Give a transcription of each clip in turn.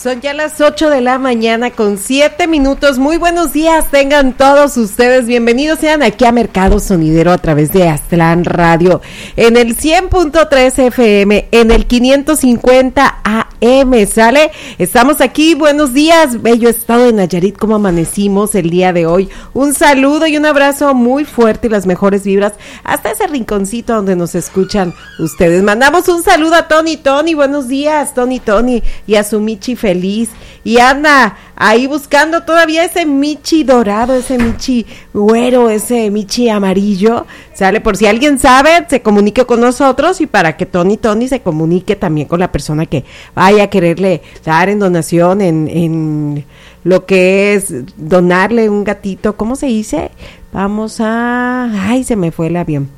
Son ya las 8 de la mañana con 7 minutos. Muy buenos días, tengan todos ustedes. Bienvenidos sean aquí a Mercado Sonidero a través de Aztlán Radio, en el 100.3 FM, en el 550 AM, ¿sale? Estamos aquí, buenos días, bello estado de Nayarit, ¿cómo amanecimos el día de hoy? Un saludo y un abrazo muy fuerte y las mejores vibras hasta ese rinconcito donde nos escuchan ustedes. Mandamos un saludo a Tony, buenos días, Tony, y a su Michi feliz, y anda ahí buscando todavía ese Michi dorado, ese Michi güero, ese Michi amarillo, sale, por si alguien sabe, se comunique con nosotros y para que Tony se comunique también con la persona que vaya a quererle dar en donación, en lo que es donarle un gatito, ¿cómo se dice? Ay, se me fue el avión.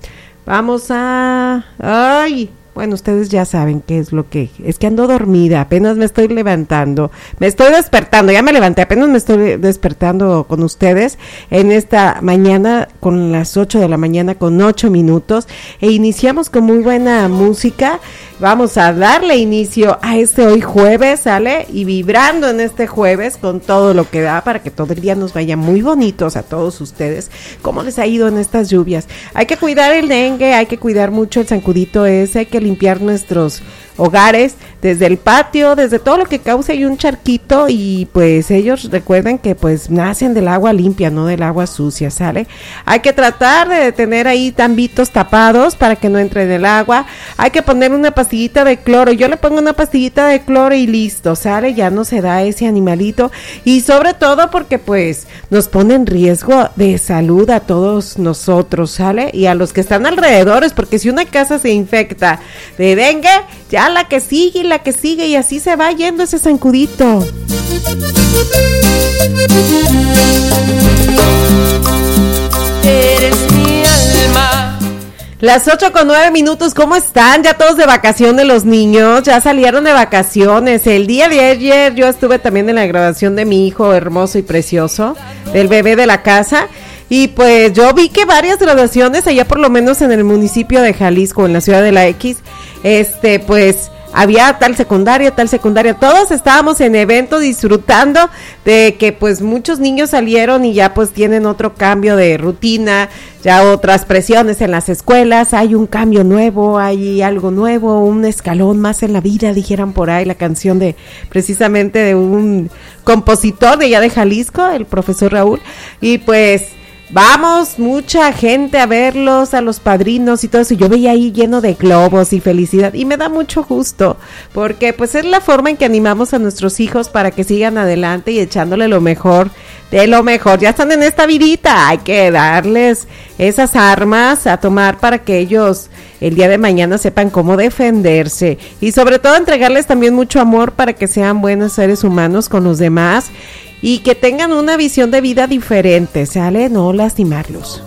Bueno, ustedes ya saben qué es lo que... Es que ando dormida, apenas me estoy despertando, ya me levanté, apenas me estoy despertando con ustedes en esta mañana, con las 8 de la mañana con 8 minutos, e iniciamos con muy buena música. Vamos a darle inicio a este hoy jueves, ¿sale? Y vibrando en este jueves con todo lo que da para que todo el día nos vaya muy bonitos a todos ustedes. ¿Cómo les ha ido en estas lluvias? Hay que cuidar el dengue, hay que cuidar mucho el zancudito ese, hay que limpiar nuestros hogares, desde el patio, desde todo lo que cause hay un charquito, y pues ellos recuerden que pues nacen del agua limpia, no del agua sucia, ¿sale? Hay que tratar de tener ahí tambitos tapados para que no entre en el agua, hay que poner una pastillita de cloro, yo le pongo una pastillita de cloro y listo, ¿sale? Ya no se da ese animalito, y sobre todo porque pues nos pone en riesgo de salud a todos nosotros, ¿sale? Y a los que están alrededores, porque si una casa se infecta de dengue, ya la que sigue y así se va yendo ese zancudito. Eres mi alma. Las 8:09 minutos, ¿cómo están? Ya todos de vacaciones los niños, ya salieron de vacaciones. El día de ayer yo estuve también en la graduación de mi hijo hermoso y precioso, del bebé de la casa. Y pues yo vi que varias graduaciones allá por lo menos en el municipio de Jalisco, en la ciudad de la X, pues había tal secundaria, todos estábamos en evento disfrutando de que pues muchos niños salieron y ya pues tienen otro cambio de rutina, ya otras presiones en las escuelas, hay un cambio nuevo, hay algo nuevo, un escalón más en la vida, dijeran por ahí la canción de precisamente de un compositor de allá de Jalisco, el profesor Raúl, y pues vamos, mucha gente a verlos, a los padrinos y todo eso. Yo veía ahí lleno de globos y felicidad y me da mucho gusto porque pues es la forma en que animamos a nuestros hijos para que sigan adelante y echándole lo mejor de lo mejor. Ya están en esta vidita, hay que darles esas armas a tomar para que ellos el día de mañana sepan cómo defenderse y sobre todo entregarles también mucho amor para que sean buenos seres humanos con los demás y que tengan una visión de vida diferente, ¿sale? No lastimarlos.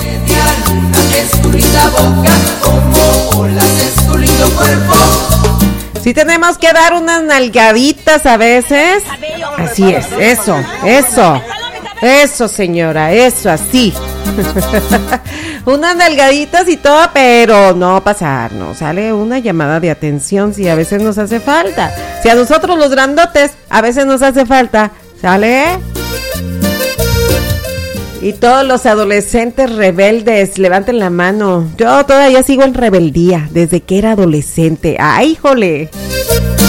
Sí tenemos que dar unas nalgaditas a veces. Así es, eso señora, eso así. Unas nalgaditas y todo, pero no pasarnos, ¿sale? Una llamada de atención si a veces nos hace falta. Si a nosotros los grandotes a veces nos hace falta, ¿sale? Y todos los adolescentes rebeldes, levanten la mano. Yo todavía sigo en rebeldía desde que era adolescente. ¡Ay, jole!